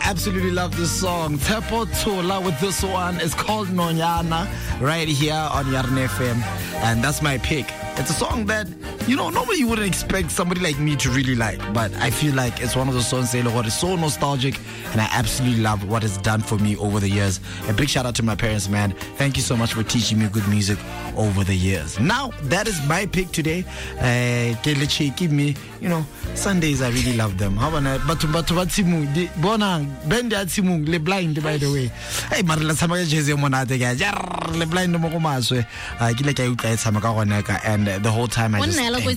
absolutely love this song. Tepo Tola with this one. It's called Nonyana right here on Yarn FM. And that's my pick. It's a song that, normally you wouldn't expect somebody like me to really like. But I feel like it's one of those songs that is so nostalgic. And I absolutely love what it's done for me over the years. A big shout out to my parents, man. Thank you so much for teaching me good music over the years. Now, that is my pick today. Give me, Sundays, I really love them. How about that? But Bonang, Ben Timung, Le Blind, by the way. Hey, Marla Samagaje Monate, Le Blind Mokomaswe, Gileka Samaka, and the whole time I just.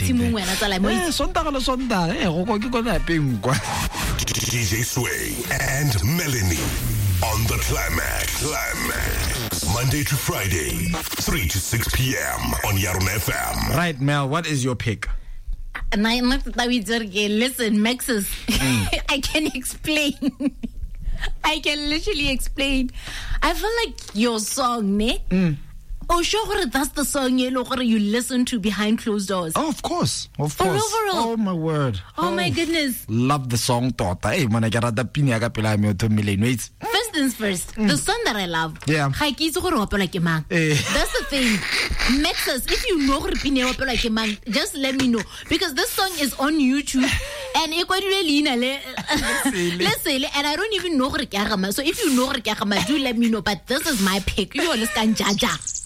DJ Sway and Melanie on the Climax. Monday to Friday, 3 to 6 p.m. on Yarn FM. Right, Mel, what is your pick? Listen, Maxis, I can explain. I can literally explain. I feel like your song, ne? Oh, sure, that's the song you listen to behind closed doors. Oh, of course. Oh, my word. Oh, my goodness. Love the song, Tota. Hey, man, I got the pinya First things first, the song that I love. Yeah. That's the thing. Maxis, if you know just let me know. Because this song is on YouTube. And let's say, and I don't even know. So if you know, do let me know. But this is my pick. You understand, Jaja.